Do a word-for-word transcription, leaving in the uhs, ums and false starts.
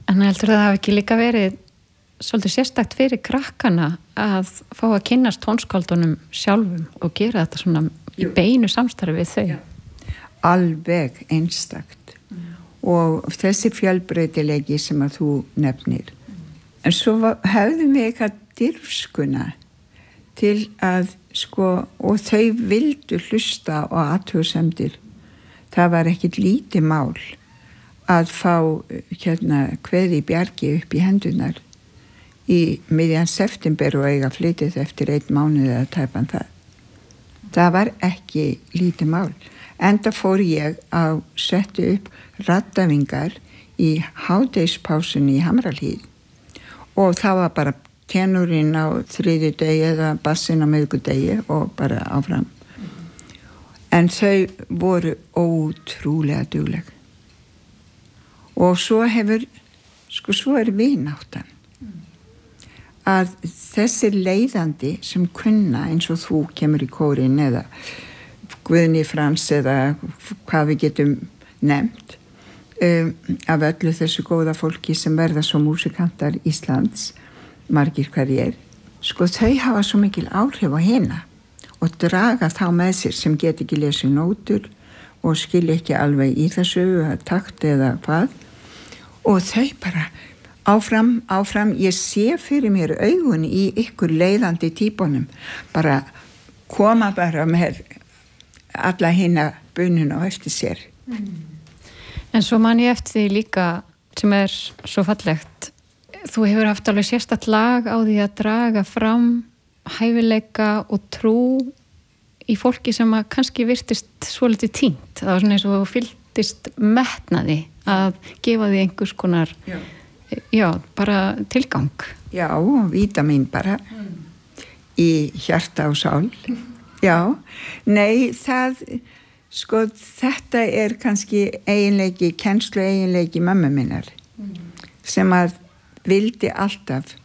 En heldur það hafi ekki líka verið svolítið sérstakt fyrir krakkana að fá að kynnast tónskáldunum sjálfum og gera þetta svona í beinu samstarfi við þau? Já. Alveg einstakt. Mm. Og þessi fjölbreytilegi sem að þú nefnir. Mm. En svo hefðum við eitthvað dirfskuna til að sko, og þau vildu hlusta og athugasemdir. Það var ekkit lítið mál að fá hérna kveði bjargi upp í hendunar í miðjan september og eiga flytið eftir einn mánuð eða tæpan það. Það var ekki lítið mál. Enda fór ég að setja upp raddavingar í hádegspásunni í Hamrahlíð og það var bara tenorinn á þriðjudegi eða bassin á miðvikudegi og bara áfram. En þau voru ótrúlega dugleg. Og svo hefur, sko svo er vináttan. Að þessi leiðandi sem kunna eins og þú kemur í kórin eða Guðni Frans eða hvað við getum nefnt um, af öllu þessu góða fólki sem verða svo músikantar Íslands, margir hverjir, sko þau hafa svo mikil áhrif á hina og draga þá með sér sem get ekki lesið nótur og skilja ekki alveg í þessu takt eða hvað og þau bara áfram, áfram, ég sé fyrir mér augun í ykkur leiðandi típunum, bara koma bara með alla hina bununa á eftir sér. Mm. En svo man ég eftir því líka sem er svo fallegt, þú hefur haft alveg sérstakt lag á því að draga fram hæfileika og trú í fólki sem að kannski virtist svolítið týnt, það var svona eins og fylltist metnaði að gefa því einhvers konar já. Já, bara tilgang. Já, vítamín bara mm. í hjarta og sál. Já, nei, það, sko, þetta er kannski eiginleiki, kennslu eiginleiki mömmu minnar mm. sem að vildi alltaf